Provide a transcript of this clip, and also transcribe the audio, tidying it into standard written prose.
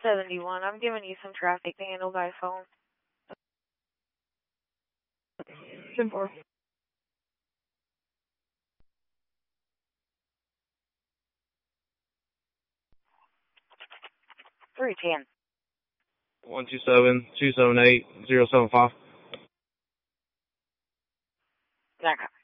71. I'm giving you some traffic to handle by phone. 10-4. 310. 127-278-075. Okay.